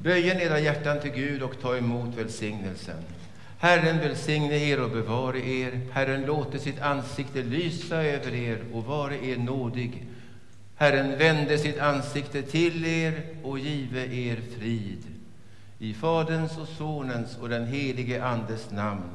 Böjen era hjärtan till Gud och ta emot välsignelsen. Herren välsigne er och bevare er. Herren låter sitt ansikte lysa över er och vare er nådig. Herren vände sitt ansikte till er och give er frid. I Faderns och Sonens och den helige Andes namn.